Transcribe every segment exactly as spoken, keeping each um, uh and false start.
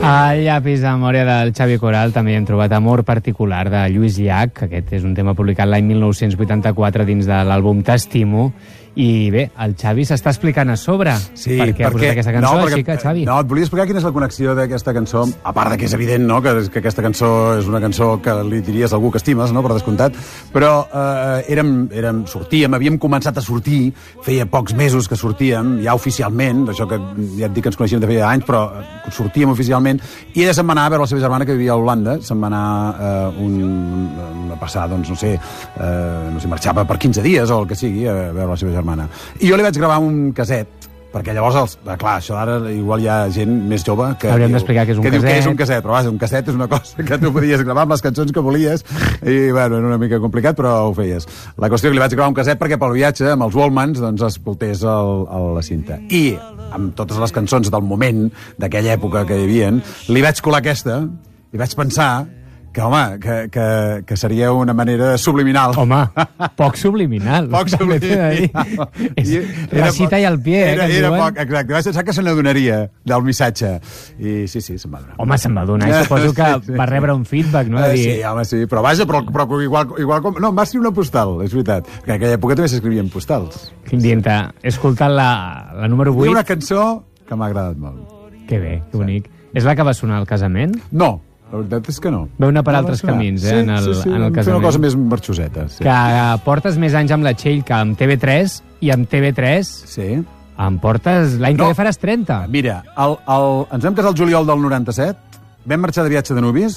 Al llapis de memòria del Xavi Coral també hem trobat Amor particular de Lluís Llach. Aquest és un tema publicat l'any mil nou-cents vuitanta-quatre dins de l'àlbum T'estimo. I bé, el Xavi s'està explicant a sobre sí, perquè ha posat aquesta cançó, no, perquè, així que, Xavi... No, et volia explicar quina és la connexió d'aquesta cançó, a part de que és evident, no?, que, que aquesta cançó és una cançó que li diries a algú que estimes, no?, per descomptat, però eh, érem, érem, sortíem, havíem començat a sortir, feia pocs mesos que sortíem, ja oficialment, això que ja et dic que ens coneixíem de feia anys, però sortíem oficialment, i ella se'n va anar a veure la seva germana que vivia a Holanda, se'n va anar eh, un, a passar, doncs, no sé, eh, no sé, marxava per quinze dies o el que sigui, a veure la seva germana. I jo li vaig gravar un caset, perquè llavors, els, clar, això ara igual hi ha gent més jove que hauríem diu, d'explicar que és un que caset. diu que és un caset, però vaja, un caset és una cosa que tu podies gravar amb les cançons que volies i, bueno, era una mica complicat, però ho feies. La qüestió que li vaig gravar un caset perquè pel viatge, amb els Wallmans, doncs escoltés el, el, la cinta. I amb totes les cançons del moment, d'aquella època que hi havia, li vaig colar aquesta i vaig pensar que, home, que, que, que seria una manera subliminal. Home, poc subliminal. Poc subliminal. És recita i al pie, era, eh, que era diuen. poc, exacte. Vaig pensar que se n'adonaria del missatge. I sí, sí, se'n va donar. Home, se'n va donar. I suposo que sí, sí, va rebre un feedback, no? Eh, Dir... sí, home, sí. Però vaja, però, però igual, igual com... No, em va escriure una postal, és veritat. Que en aquella època també s'escrivien postals. Dient, he escoltat la, la número vuit. Hi ha una cançó que m'ha agradat molt. Que bé, que bonic. És la que va sonar al casament? No. La veritat és que no. Vau anar per no altres camins, eh, sí, en el, sí, sí, en el casament. casament. Una cosa més marxoseta. Sí. Que portes més anys amb la Txell que amb T V tres, i amb T V tres sí. em portes... L'any no. que ve faràs trenta. Mira, el, el, ens vam casar el juliol del noranta-set, vam marxar de viatge de nuvis,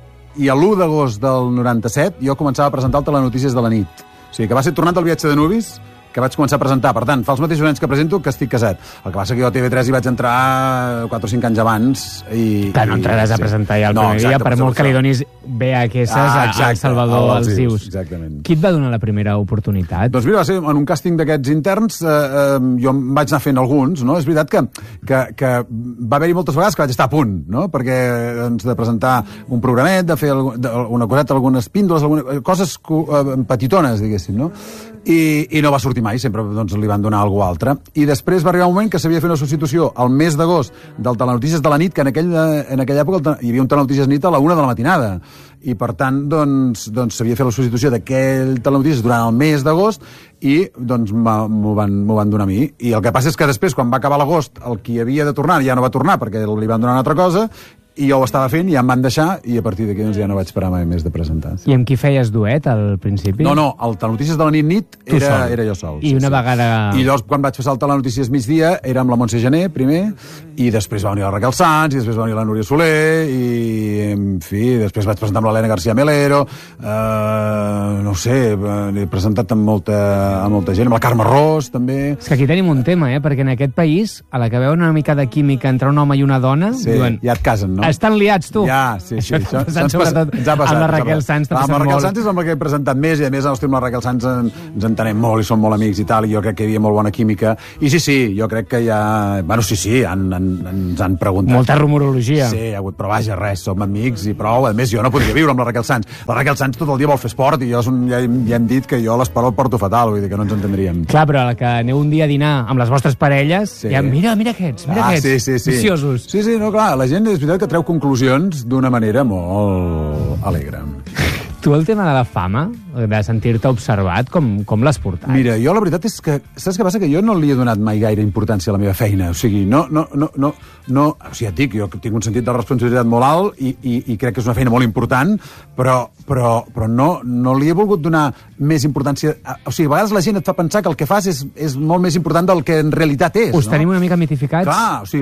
i l'u d'agost del noranta-set jo començava a presentar el Telenotícies de la nit. O sigui, que va ser tornant del viatge de nuvis que vaig començar a presentar. Per tant, fa els mateixos anys que presento que estic casat. El que passa que jo a T V tres hi vaig entrar quatre o cinc anys abans. I, que no entraràs i, a presentar ja el no, primer exacte, dia, per molt que li donis V H S ah, a El Salvador als Dius. Exactament. Qui et va donar la primera oportunitat? Doncs mira, va ser en un càsting d'aquests interns, eh, eh, jo em vaig anar fent alguns, no? És veritat que, que, que va haver-hi moltes vegades que vaig estar a punt, no? Perquè doncs, de presentar un programet, de fer una coseta, algunes píndoles, algunes coses petitones, diguéssim, no? I, i no va sortir mai, sempre doncs, li van donar alguna altra. I després va arribar un moment que s'havia fet una substitució al mes d'agost del Telenotícies de la nit, que en, aquell, en aquella època hi havia un Telenotícies nit a la una de la matinada. I, per tant, doncs, doncs s'havia fet la substitució d'aquell Telenotícies durant el mes d'agost i doncs m'ho van, van donar a mi. I el que passa és que després, quan va acabar l'agost, el qui havia de tornar ja no va tornar perquè li van donar una altra cosa, i jo ho estava fent, i ja em van deixar, i a partir d'aquí doncs, ja no vaig parar mai més de presentar. Sí. I amb qui feies duet al principi? No, no, el Telenotícies de la nit-nit era, era jo sol. I sí, una sí. vegada... I llavors, quan vaig passar el Telenotícies migdia, era amb la Montse Gené, primer, i després va venir la Raquel Sanz, i després va venir la Núria Soler, i, en fi, després vaig presentar amb l'Helena García Melero, eh, no sé, he presentat amb molta, amb molta gent, amb la Carme Ros, també. És que aquí tenim un tema, eh? Perquè en aquest país, a la que veuen una mica de química entre un home i una dona, sí, diuen... ja et casen, no? Estan liats, tu. Ja, sí, sí. Això, això ens, sobretot, ens ha passat. Amb la Raquel Sanz t'ha passat molt. Amb la Raquel Sanz és amb la que he presentat més, i a més, hosti, amb la Raquel Sanz en, ens entenem molt i som molt amics i tal, i jo crec que hi havia molt bona química. I sí, sí, jo crec que hi ha... Bueno, sí, sí, han, han, ens han preguntat. Molta rumorologia. Sí, hi ha hagut, però vaja, res, som amics i prou. A més, jo no podria viure amb la Raquel Sanz. La Raquel Sanz tot el dia vol fer esport i jo som, ja, ja hem dit que jo l'esport el porto fatal, vull dir que no ens entendríem. Clar, però a la que aneu un dia a dinar amb les vostres parelles, sí. Ja, mira, mira aquests, mira ah, aquests, sí, sí, sí. viciosos. Sí, sí, no, clar, la gent és veritat que treu conclusions d'una manera molt alegre. Tu el tema de la fama, de sentir-te observat, com, com l'has portat? Mira, jo la veritat és que... Saps què passa? Que jo no li he donat mai gaire importància a la meva feina. O sigui, no... no, no, no, no o sigui, et dic, jo tinc un sentit de responsabilitat molt alt i, i, i crec que és una feina molt important, però, però, però no, no li he volgut donar més importància... O sigui, a vegades la gent et fa pensar que el que fas és, és molt més important del que en realitat és. Us no? tenim una mica mitificats? Clar, o sigui,